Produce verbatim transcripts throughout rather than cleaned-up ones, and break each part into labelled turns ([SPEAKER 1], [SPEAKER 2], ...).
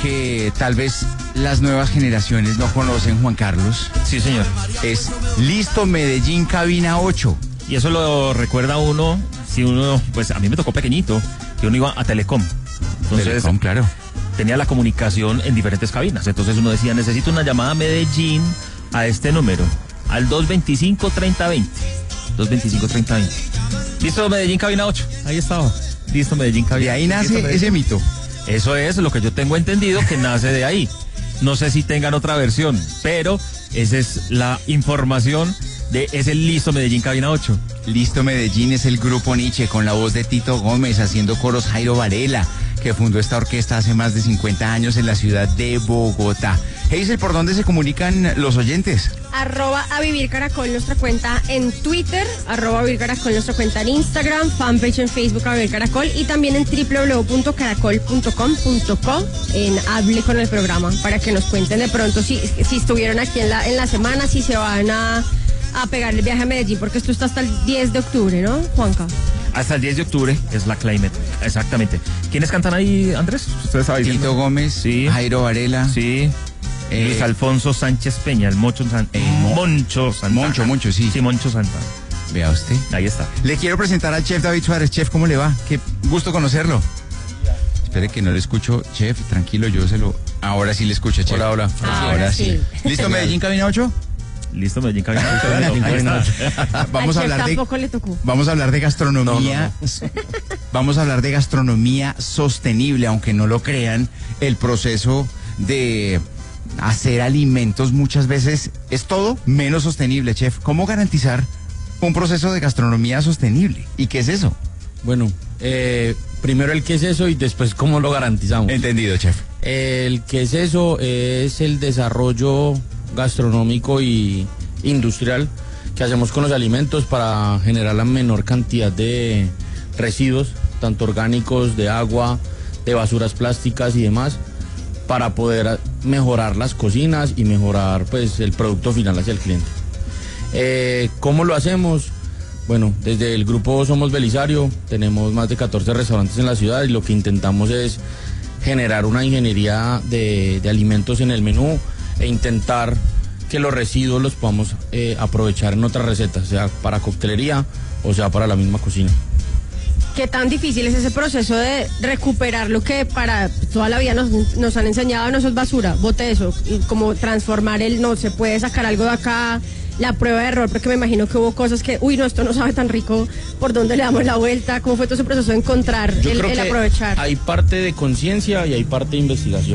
[SPEAKER 1] que tal vez las nuevas generaciones no conocen, Juan Carlos.
[SPEAKER 2] Sí, señor.
[SPEAKER 1] Es Listo Medellín Cabina ocho.
[SPEAKER 2] Y eso lo recuerda uno, si uno, pues a mí me tocó pequeñito, que uno iba a Telecom. Entonces,
[SPEAKER 1] Telecom, claro.
[SPEAKER 2] Tenía la comunicación en diferentes cabinas. Entonces uno decía, necesito una llamada a Medellín a este número, al dos veinticinco, treinta veinte. dos veinticinco, treinta veinte. Listo Medellín Cabina ocho. Ahí estaba. Listo Medellín Cabina.
[SPEAKER 1] De ahí nace ese mito.
[SPEAKER 2] Eso es lo que yo tengo entendido, que nace de ahí. No sé si tengan otra versión, pero esa es la información de ese Listo Medellín Cabina ocho.
[SPEAKER 1] Listo Medellín es el grupo Nietzsche con la voz de Tito Gómez, haciendo coros Jairo Varela, que fundó esta orquesta hace más de cincuenta años en la ciudad de Bogotá. Hazel, ¿por dónde se comunican los oyentes?
[SPEAKER 3] Arroba a Vivir Caracol, nuestra cuenta en Twitter, arroba a Vivir Caracol, nuestra cuenta en Instagram, fanpage en Facebook a Vivir Caracol y también en doble u doble u doble u punto caracol punto com punto co en Hable con el programa, para que nos cuenten de pronto si, si estuvieron aquí en la, en la semana, si se van a, a pegar el viaje a Medellín, porque esto está hasta el diez de octubre, ¿no, Juanca?
[SPEAKER 2] Hasta el diez de octubre es la Climate, exactamente. ¿Quiénes cantan ahí, Andrés? ¿Usted estaba diciendo?
[SPEAKER 1] Tito Gómez, sí. Jairo Varela.
[SPEAKER 2] Sí. Eh, Luis Alfonso Sánchez Peña, el Mocho San... eh, Mo... Moncho Santana.
[SPEAKER 1] Moncho, Moncho, sí.
[SPEAKER 2] Sí, Moncho Santana.
[SPEAKER 1] Vea usted.
[SPEAKER 2] Ahí está.
[SPEAKER 1] Le quiero presentar al chef David Suárez. Chef, ¿cómo le va? Qué gusto conocerlo. Espere que no le escucho, chef, tranquilo, yo se lo... Ahora sí le escucho, chef.
[SPEAKER 2] Hola, hola.
[SPEAKER 3] Ahora, Ahora sí.
[SPEAKER 1] sí. ¿Listo Medellín Cabina ocho?
[SPEAKER 2] Listo Medellín Cabina ocho.
[SPEAKER 1] Vamos a hablar de...
[SPEAKER 3] tampoco le tocó.
[SPEAKER 1] Vamos a hablar de gastronomía.
[SPEAKER 2] No, no, no.
[SPEAKER 1] Vamos a hablar de gastronomía sostenible, aunque no lo crean, el proceso de hacer alimentos muchas veces es todo menos sostenible, chef. ¿Cómo garantizar un proceso de gastronomía sostenible? ¿Y qué es eso?
[SPEAKER 4] Bueno, eh, primero el qué es eso y después cómo lo garantizamos.
[SPEAKER 1] Entendido, chef.
[SPEAKER 4] El qué es eso es el desarrollo gastronómico y industrial que hacemos con los alimentos para generar la menor cantidad de residuos, tanto orgánicos, de agua, de basuras plásticas y demás, para poder mejorar las cocinas y mejorar pues el producto final hacia el cliente. Eh, ¿Cómo lo hacemos? Bueno, desde el grupo Somos Belisario tenemos más de catorce restaurantes en la ciudad y lo que intentamos es generar una ingeniería de, de alimentos en el menú e intentar que los residuos los podamos eh, aprovechar en otras recetas, sea para coctelería o sea para la misma cocina.
[SPEAKER 3] ¿Qué tan difícil es ese proceso de recuperar lo que para toda la vida nos, nos han enseñado? No, eso es basura, bote eso, y como transformar el, no, se puede sacar algo de acá, la prueba de error, porque me imagino que hubo cosas que, uy, no, esto no sabe tan rico, ¿por dónde le damos la vuelta? ¿Cómo fue todo ese proceso de encontrar
[SPEAKER 4] Yo
[SPEAKER 3] el,
[SPEAKER 4] creo
[SPEAKER 3] el
[SPEAKER 4] que
[SPEAKER 3] aprovechar?
[SPEAKER 4] Hay parte de conciencia y hay parte de investigación,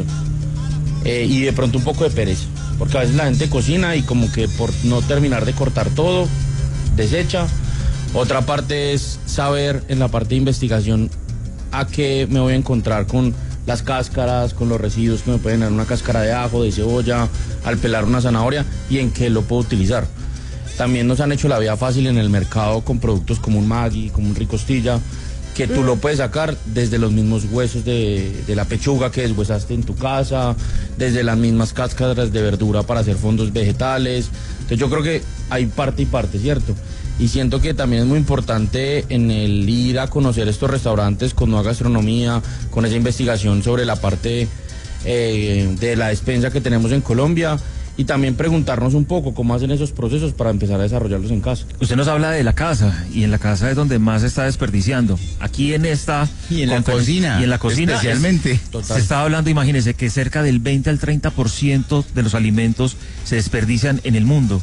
[SPEAKER 4] eh, y de pronto un poco de pereza, porque a veces la gente cocina y como que por no terminar de cortar todo, desecha. Otra parte es saber en la parte de investigación a qué me voy a encontrar con las cáscaras, con los residuos que me pueden dar una cáscara de ajo, de cebolla, al pelar una zanahoria y en qué lo puedo utilizar. También nos han hecho la vida fácil en el mercado con productos como un Maggi, como un Ricostilla, que tú mm. lo puedes sacar desde los mismos huesos de, de la pechuga que deshuesaste en tu casa, desde las mismas cáscaras de verdura para hacer fondos vegetales. Entonces yo creo que hay parte y parte, ¿cierto? Y siento que también es muy importante en el ir a conocer estos restaurantes con nueva gastronomía, con esa investigación sobre la parte eh, de la despensa que tenemos en Colombia y también preguntarnos un poco cómo hacen esos procesos para empezar a desarrollarlos en casa.
[SPEAKER 2] Usted nos habla de la casa y en la casa es donde más se está desperdiciando. Aquí en esta...
[SPEAKER 1] Y en la cocina.
[SPEAKER 2] Y en la cocina
[SPEAKER 1] especialmente.
[SPEAKER 2] Es, se está hablando, imagínese, que cerca del veinte al treinta por ciento de los alimentos se desperdician en el mundo.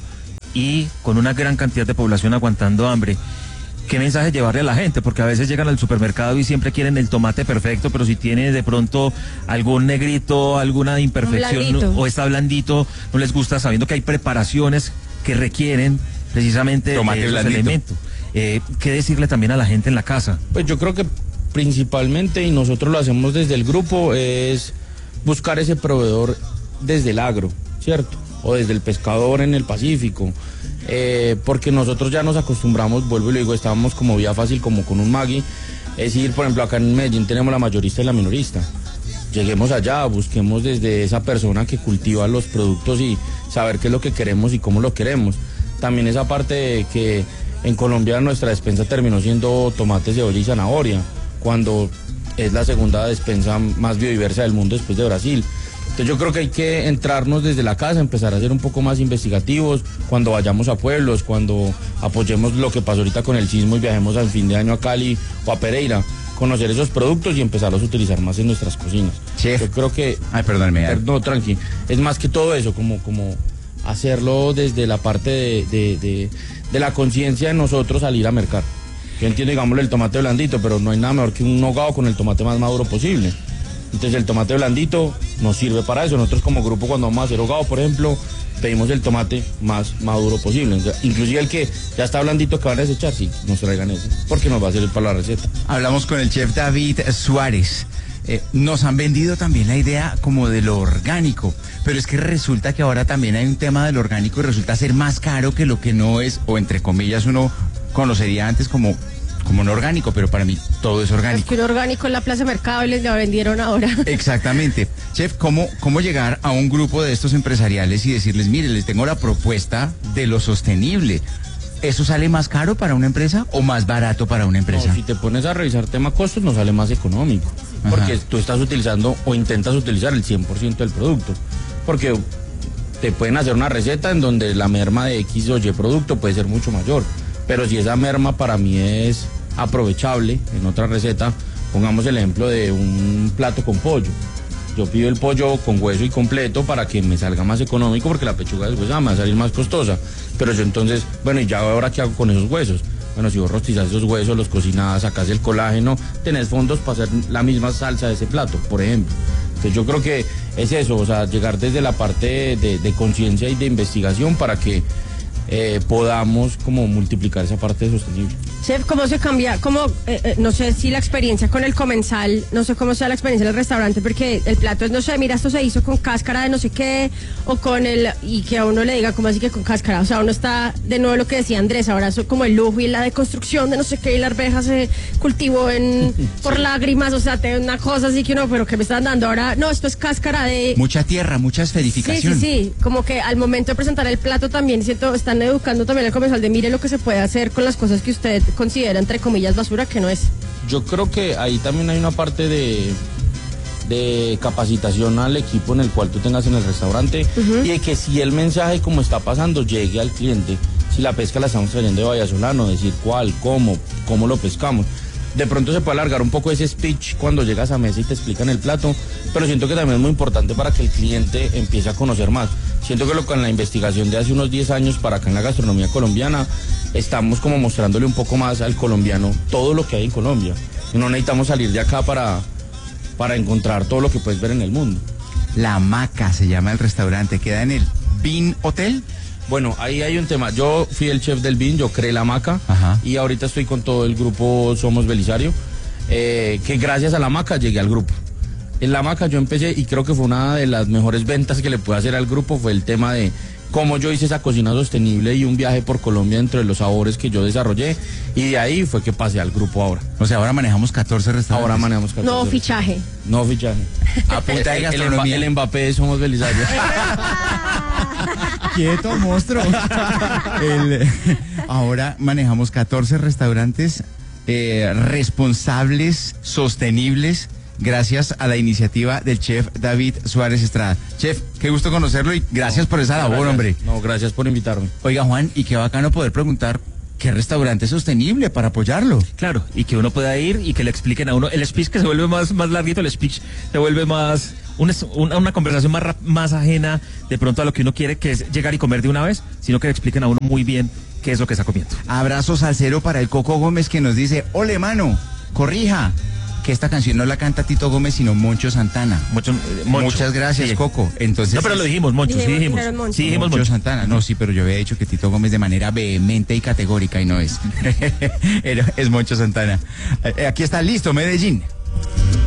[SPEAKER 2] Y con una gran cantidad de población aguantando hambre. ¿Qué mensaje llevarle a la gente? Porque a veces llegan al supermercado y siempre quieren el tomate perfecto, pero si tiene de pronto algún negrito, alguna imperfección o está blandito, no les gusta, sabiendo que hay preparaciones que requieren precisamente
[SPEAKER 1] tomate
[SPEAKER 2] de esos
[SPEAKER 1] blandito.
[SPEAKER 2] elementos. Eh, ¿Qué decirle también a la gente en la casa?
[SPEAKER 4] Pues yo creo que principalmente, y nosotros lo hacemos desde el grupo, es buscar ese proveedor desde el agro, ¿cierto? O desde el pescador en el Pacífico, eh, porque nosotros ya nos acostumbramos, vuelvo y le digo, estábamos como vía fácil, como con un Maggi, es decir, por ejemplo, acá en Medellín tenemos la mayorista y la minorista, lleguemos allá, busquemos desde esa persona que cultiva los productos y saber qué es lo que queremos y cómo lo queremos. También esa parte de que en Colombia nuestra despensa terminó siendo tomate, cebolla y zanahoria, cuando es la segunda despensa más biodiversa del mundo después de Brasil. Entonces yo creo que hay que entrarnos desde la casa, empezar a ser un poco más investigativos cuando vayamos a pueblos, cuando apoyemos lo que pasó ahorita con el sismo y viajemos al fin de año a Cali o a Pereira, conocer esos productos y empezarlos a utilizar más en nuestras cocinas.
[SPEAKER 1] Chef.
[SPEAKER 4] Yo creo que...
[SPEAKER 1] Ay, perdóneme.
[SPEAKER 4] No, tranqui. Es más que todo eso, como, como hacerlo desde la parte de, de, de, de la conciencia de nosotros salir a mercar. Yo entiendo, digámosle, el tomate blandito, pero no hay nada mejor que un hogado con el tomate más maduro posible. Entonces el tomate blandito nos sirve para eso. Nosotros como grupo cuando vamos a hacer hogado, por ejemplo, pedimos el tomate más maduro posible. Entonces, inclusive el que ya está blandito que van a desechar, sí, nos traigan ese, porque nos va a servir para la receta.
[SPEAKER 1] Hablamos con el chef David Suárez. Eh, nos han vendido también la idea como de lo orgánico, pero es que resulta que ahora también hay un tema del orgánico y resulta ser más caro que lo que no es, o entre comillas uno conocería antes como... como no orgánico, pero para mí todo es orgánico.
[SPEAKER 3] Es que un orgánico en la plaza de mercado y les lo vendieron ahora.
[SPEAKER 1] Exactamente. Chef, ¿cómo, ¿cómo llegar a un grupo de estos empresariales y decirles, mire, les tengo la propuesta de lo sostenible? ¿Eso sale más caro para una empresa o más barato para una empresa?
[SPEAKER 4] No, si te pones a revisar tema costos, nos sale más económico. Ajá. Porque tú estás utilizando o intentas utilizar el cien por ciento del producto. Porque te pueden hacer una receta en donde la merma de X o Y producto puede ser mucho mayor. Pero si esa merma para mí es aprovechable en otra receta, pongamos el ejemplo de un plato con pollo. Yo pido el pollo con hueso y completo para que me salga más económico porque la pechuga deshuesada me va a salir más costosa. Pero yo entonces, bueno, ¿y ya ahora qué hago con esos huesos? Bueno, si vos rostizás esos huesos, los cocinás, sacás el colágeno, tenés fondos para hacer la misma salsa de ese plato, por ejemplo. Entonces yo creo que es eso, o sea, llegar desde la parte de, de conciencia y de investigación para que Eh, podamos como multiplicar esa parte sostenible.
[SPEAKER 3] Chef, ¿cómo se cambia? ¿Cómo, eh, eh, no sé si la experiencia con el comensal, no sé cómo sea la experiencia en el restaurante, porque el plato es, no sé, mira, esto se hizo con cáscara de no sé qué, o con el, y que a uno le diga, ¿cómo así que con cáscara? O sea, uno está, de nuevo lo que decía Andrés, ahora es como el lujo y la deconstrucción de no sé qué, y la arveja se cultivó en, por sí. lágrimas, o sea, te una cosa así que uno, pero que me están dando ahora, no, esto es cáscara de...
[SPEAKER 1] Mucha tierra, mucha esferificación.
[SPEAKER 3] Sí, sí, sí, como que al momento de presentar el plato también, siento, están educando también al comensal de mire lo que se puede hacer con las cosas que usted considera entre comillas basura, que no es.
[SPEAKER 4] Yo creo que ahí también hay una parte de, de capacitación al equipo en el cual tú tengas en el restaurante, uh-huh. y de que si el mensaje como está pasando llegue al cliente, si la pesca la estamos trayendo de Vallasolano, decir cuál, cómo, cómo lo pescamos. De pronto se puede alargar un poco ese speech cuando llegas a mesa y te explican el plato, pero siento que también es muy importante para que el cliente empiece a conocer más. Siento que lo, con la investigación de hace unos diez años para acá en la gastronomía colombiana, estamos como mostrándole un poco más al colombiano todo lo que hay en Colombia. Y no necesitamos salir de acá para, para encontrar todo lo que puedes ver en el mundo.
[SPEAKER 1] La Hamaca se llama el restaurante, queda en el Bean Hotel.
[SPEAKER 4] Bueno, ahí hay un tema. Yo fui el chef del Bean, yo creé la hamaca. Ajá. Y ahorita estoy con todo el grupo Somos Belisario, eh, que gracias a la hamaca llegué al grupo. En la hamaca yo empecé y creo que fue una de las mejores ventas que le pude hacer al grupo, fue el tema de cómo yo hice esa cocina sostenible y un viaje por Colombia dentro de los sabores que yo desarrollé, y de ahí fue que pasé al grupo ahora.
[SPEAKER 1] O sea, ahora manejamos catorce restaurantes.
[SPEAKER 4] Ahora manejamos catorce.
[SPEAKER 3] No fichaje.
[SPEAKER 4] No fichaje.
[SPEAKER 1] A punta de gastronomía.
[SPEAKER 4] El, el Mbappé de Somos Belisario.
[SPEAKER 1] Quieto, monstruo. El, ahora manejamos catorce restaurantes eh, responsables, sostenibles, gracias a la iniciativa del chef David Suárez Estrada. Chef, qué gusto conocerlo y gracias no, por esa labor,
[SPEAKER 4] gracias.
[SPEAKER 1] hombre.
[SPEAKER 4] No, gracias por invitarme.
[SPEAKER 1] Oiga, Juan, y qué bacano poder preguntar qué restaurante es sostenible para apoyarlo.
[SPEAKER 2] Claro, y que uno pueda ir y que le expliquen a uno, el speech que se vuelve más, más larguito, el speech se vuelve más, una, una, una conversación más, más ajena de pronto a lo que uno quiere, que es llegar y comer de una vez, sino que le expliquen a uno muy bien qué es lo que está comiendo.
[SPEAKER 1] Abrazo salsero para el Coco Gómez, que nos dice, ole mano, corrija, que esta canción no la canta Tito Gómez, sino Moncho Santana.
[SPEAKER 2] Moncho, eh, Moncho.
[SPEAKER 1] Muchas gracias, sí. Coco. Entonces,
[SPEAKER 2] no, pero lo dijimos, Moncho,
[SPEAKER 3] dijimos,
[SPEAKER 2] sí dijimos.
[SPEAKER 3] Moncho.
[SPEAKER 2] Sí dijimos
[SPEAKER 1] Moncho,
[SPEAKER 2] Moncho
[SPEAKER 1] Santana. No, sí, pero yo había dicho que Tito Gómez de manera vehemente y categórica y no es. Es Moncho Santana. Aquí está listo, Medellín.